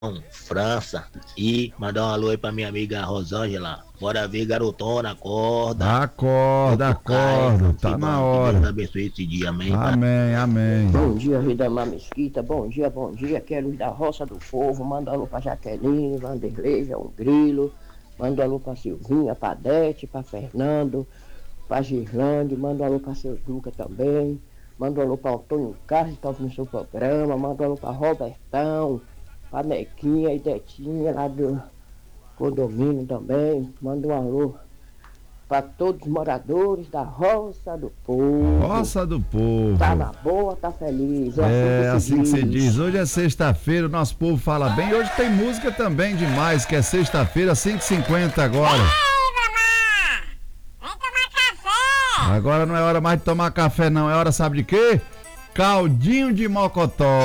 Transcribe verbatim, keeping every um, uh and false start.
França. E mandar um alô aí pra minha amiga Rosângela. Bora ver, garotona, acorda. Acorda, Vamos pro Caio, acorda, vamos tá na embora. Que Deus hora. abençoe esse dia, amém. Amém, amém. Bom dia, Rida Mesquita, bom dia, bom dia, que é Luz da Roça do Povo, manda alô pra Jaqueline, Vanderlei, João Grilo, manda alô pra Silvinha, pra Dete, pra Fernando, pra Girlande, manda alô pra seu Duca também, manda alô pra Antônio Carlos, que tá ouvindo seu programa, manda alô pra Robertão, pra Nequinha e Detinha lá do condomínio também, manda um alô para todos os moradores da Roça do Povo. Roça do Povo. Tá na boa, tá feliz. É, É assim que se se diz. Hoje é sexta-feira, o nosso povo fala bem. E hoje tem música também demais, que é sexta-feira, cinco e cinquenta agora. Vem tomar café! Agora não é hora mais de tomar café, não. É hora, sabe de quê? Caldinho de mocotó.